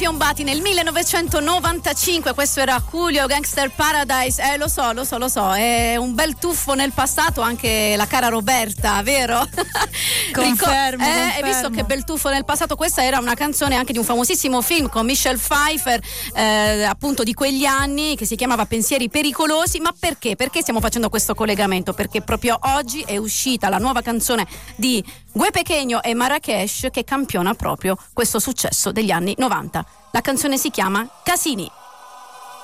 piombati nel 1995, questo era Julio, Gangster Paradise. Lo so, è un bel tuffo nel passato anche la cara Roberta, vero? Confermo. Hai visto che bel tuffo nel passato? Questa era una canzone anche di un famosissimo film con Michelle Pfeiffer, appunto di quegli anni, che si chiamava Pensieri pericolosi. Ma perché? Perché stiamo facendo questo collegamento? Perché proprio oggi è uscita la nuova canzone di Gue Pequeno e Marrakesh, che campiona proprio questo successo degli anni 90. La canzone si chiama Casini.